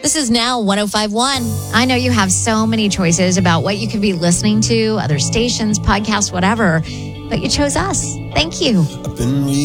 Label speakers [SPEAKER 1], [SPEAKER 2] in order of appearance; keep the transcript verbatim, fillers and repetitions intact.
[SPEAKER 1] This is Now one oh five point one.
[SPEAKER 2] I know you have so many choices about what you could be listening to, other stations, podcasts, whatever, but you chose us. Thank you.